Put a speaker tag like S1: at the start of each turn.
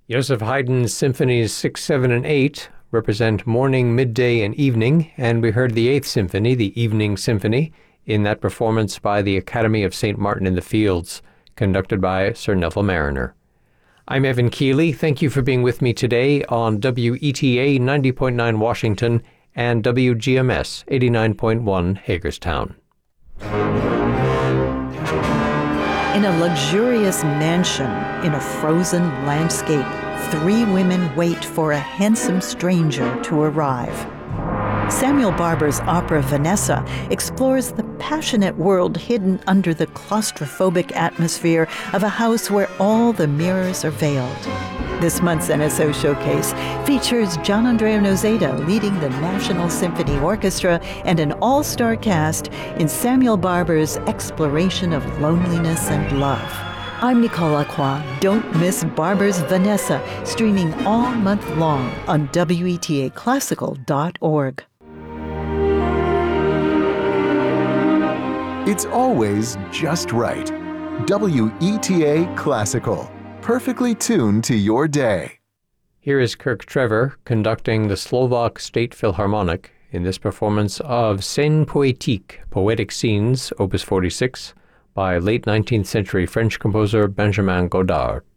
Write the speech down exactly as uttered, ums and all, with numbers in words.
S1: Joseph Haydn's Symphonies six, seven, and eight represent morning, midday, and evening, and we heard the eighth Symphony, the Evening Symphony, in that performance by the Academy of Saint Martin in the Fields, conducted by Sir Neville Marriner. I'm Evan Keeley. Thank you for being with me today on W E T A ninety point nine Washington and W G M S eighty-nine point one Hagerstown.
S2: In a luxurious mansion in a frozen landscape, three women wait for a handsome stranger to arrive. Samuel Barber's opera Vanessa explores the passionate world hidden under the claustrophobic atmosphere of a house where all the mirrors are veiled. This month's N S O Showcase features Gianandrea Noseda leading the National Symphony Orchestra and an all-star cast in Samuel Barber's exploration of loneliness and love. I'm Nicole Lacroix. Don't miss Barber's Vanessa, streaming all month long on W E T A classical dot org.
S3: It's always just right. W E T A Classical. Perfectly tuned to your day.
S1: Here is Kirk Trevor conducting the Slovak State Philharmonic in this performance of Scènes Poétiques, Poetic Scenes, Opus forty-six, by late nineteenth century French composer Benjamin Godard.